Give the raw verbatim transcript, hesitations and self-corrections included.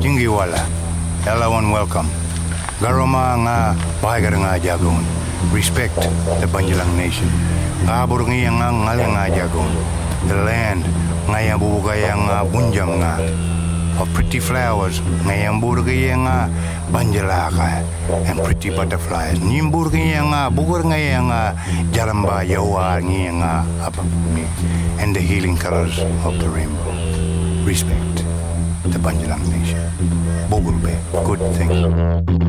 Jingiwala, everyone welcome. Garoma nga bahagar nga jagon. Respect the Banjalang nation. Abur nga nga ngale nga jagon. The land nga yang bubugay nga bunjam nga. Of pretty flowers nga yang burgay nga banjalaka and pretty butterflies. Nimburgay nga bugur nga yang jaramba yawa nga apa and the healing colors of the rainbow. Respect the Banjalang nation. Bogulbe, good thing.